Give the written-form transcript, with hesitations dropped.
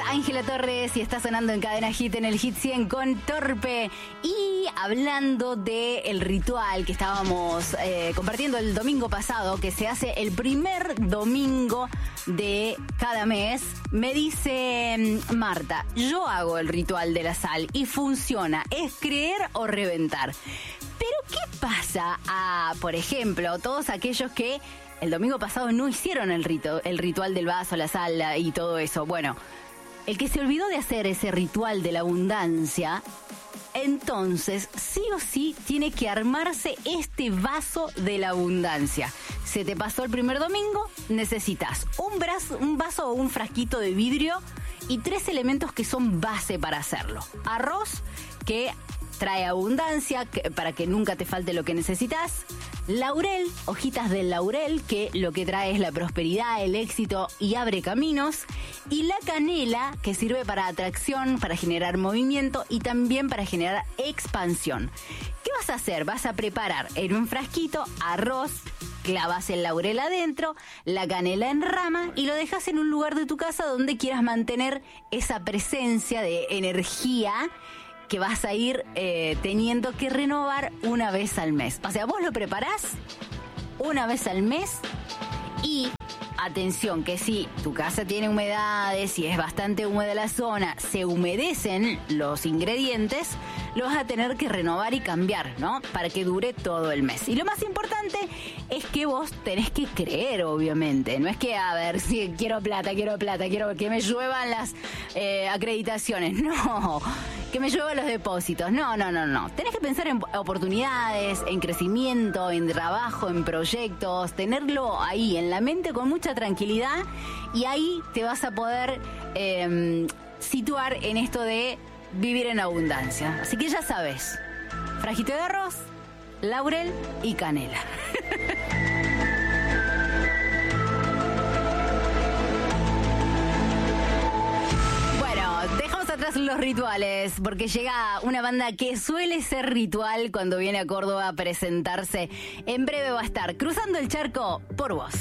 Ángela Torres y está sonando en Cadena Hit en el Hit 100 con Torpe. Y hablando del ritual que estábamos compartiendo el domingo pasado, que se hace el primer domingo de cada mes, me dice Marta, yo hago el ritual de la sal y funciona, es creer o reventar. Pero ¿qué pasa a, por ejemplo, todos aquellos que el domingo pasado no hicieron el ritual del vaso, la sal y todo eso? Bueno, el que se olvidó de hacer ese ritual de la abundancia, entonces sí o sí tiene que armarse este vaso de la abundancia. Se te pasó el primer domingo, necesitas un vaso o un frasquito de vidrio y 3 elementos que son base para hacerlo. Arroz, que trae abundancia para que nunca te falte lo que necesitas. Laurel, hojitas del laurel, que lo que trae es la prosperidad, el éxito y abre caminos. Y la canela, que sirve para atracción, para generar movimiento y también para generar expansión. ¿Qué vas a hacer? Vas a preparar en un frasquito arroz, clavas el laurel adentro, la canela en rama y lo dejas en un lugar de tu casa donde quieras mantener esa presencia de energía que vas a ir teniendo que renovar una vez al mes. O sea, vos lo preparás una vez al mes y atención, que si tu casa tiene humedades, si es bastante húmeda la zona, se humedecen los ingredientes, lo vas a tener que renovar y cambiar, ¿no? Para que dure todo el mes. Y lo más importante es que vos tenés que creer, obviamente. No es que, a ver, si quiero plata, quiero que me lluevan las acreditaciones. No, que me lluevan los depósitos. No. Tenés que pensar en oportunidades, en crecimiento, en trabajo, en proyectos. Tenerlo ahí en la mente con mucha tranquilidad. Y ahí te vas a poder situar en esto de vivir en abundancia. Así que ya sabes, frasquito de arroz, laurel y canela. Bueno, dejamos atrás los rituales porque llega una banda que suele ser ritual cuando viene a Córdoba a presentarse. En breve va a estar Cruzando el Charco por Vos.